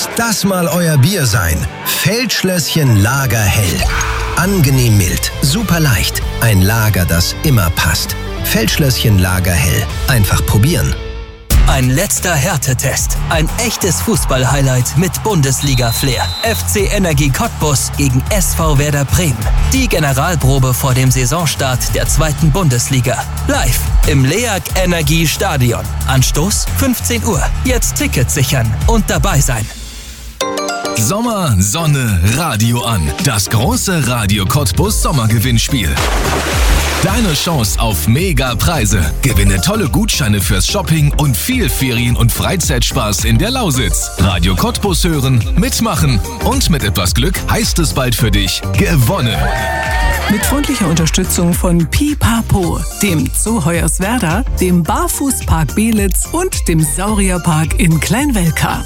das mal euer Bier sein. Feldschlösschen Lager Hell. Angenehm mild, super leicht. Ein Lager, das immer passt. Feldschlösschen Lager Hell. Einfach probieren. Ein letzter Härtetest. Ein echtes Fußball-Highlight mit Bundesliga-Flair. FC Energie Cottbus gegen SV Werder Bremen. Die Generalprobe vor dem Saisonstart der 2. Bundesliga. Live im LEAG Energie Stadion. Anstoß 15 Uhr. Jetzt Tickets sichern und dabei sein. Sommer, Sonne, Radio an. Das große Radio Cottbus Sommergewinnspiel. Deine Chance auf Mega-Preise. Gewinne tolle Gutscheine fürs Shopping und viel Ferien- und Freizeitspaß in der Lausitz. Radio Cottbus hören, mitmachen und mit etwas Glück heißt es bald für dich gewonnen. Mit freundlicher Unterstützung von Pipapo, dem Zoo Hoyerswerda, dem Barfußpark Belitz und dem Saurierpark in Kleinwelka.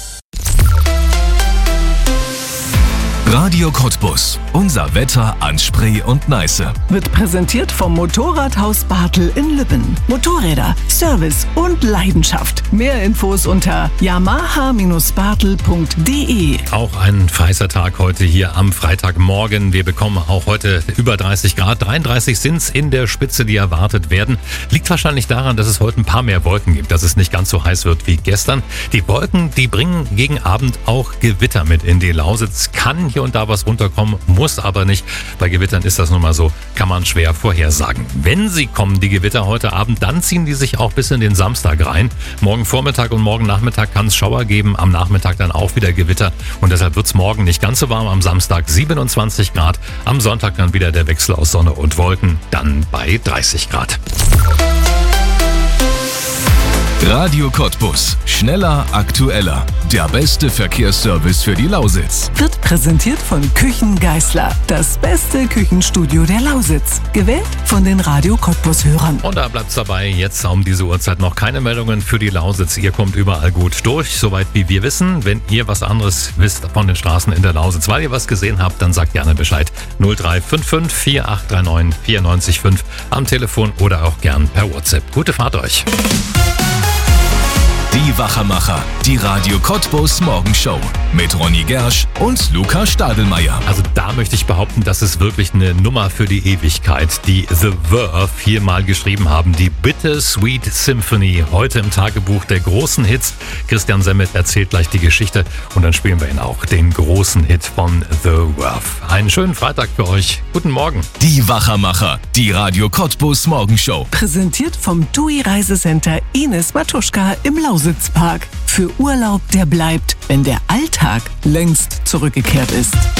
Radio Cottbus. Unser Wetter an Spree und Neiße. Wird präsentiert vom Motorradhaus Bartel in Lübben. Motorräder, Service und Leidenschaft. Mehr Infos unter yamaha-bartel.de. Auch ein heißer Tag heute hier am Freitagmorgen. Wir bekommen auch heute über 30 Grad. 33 sind es in der Spitze, die erwartet werden. Liegt wahrscheinlich daran, dass es heute ein paar mehr Wolken gibt, dass es nicht ganz so heiß wird wie gestern. Die Wolken, die bringen gegen Abend auch Gewitter mit in die Lausitz. Kann hier und da was runterkommen, muss aber nicht. Bei Gewittern ist das nun mal so, kann man schwer vorhersagen. Wenn sie kommen, die Gewitter heute Abend, dann ziehen die sich auch bis in den Samstag rein. Morgen Vormittag und morgen Nachmittag kann es Schauer geben, am Nachmittag dann auch wieder Gewitter und deshalb wird es morgen nicht ganz so warm. Am Samstag 27 Grad, am Sonntag dann wieder der Wechsel aus Sonne und Wolken, dann bei 30 Grad. Radio Cottbus. Schneller, aktueller. Der beste Verkehrsservice für die Lausitz. Wird präsentiert von Küchen Geißler. Das beste Küchenstudio der Lausitz. Gewählt von den Radio Cottbus-Hörern. Und da bleibt's dabei. Jetzt um diese Uhrzeit noch keine Meldungen für die Lausitz. Ihr kommt überall gut durch, soweit wie wir wissen. Wenn ihr was anderes wisst von den Straßen in der Lausitz, weil ihr was gesehen habt, dann sagt gerne Bescheid. 0355 4839 94,5 am Telefon oder auch gern per WhatsApp. Gute Fahrt euch. Die Wachermacher, die Radio Cottbus Morgenshow mit Ronny Gersch und Luca Stadelmeier. Also da möchte ich behaupten, das ist wirklich eine Nummer für die Ewigkeit, die The Verve hier mal geschrieben haben. Die Bittersweet Symphony, heute im Tagebuch der großen Hits. Christian Semmet erzählt gleich die Geschichte und dann spielen wir ihn auch, den großen Hit von The Verve. Einen schönen Freitag für euch. Guten Morgen. Die Wachermacher, die Radio Cottbus Morgenshow. Präsentiert vom TUI Reisecenter Ines Matuschka im Lausitzpark. Für Urlaub, der bleibt, wenn der Alltag längst zurückgekehrt ist.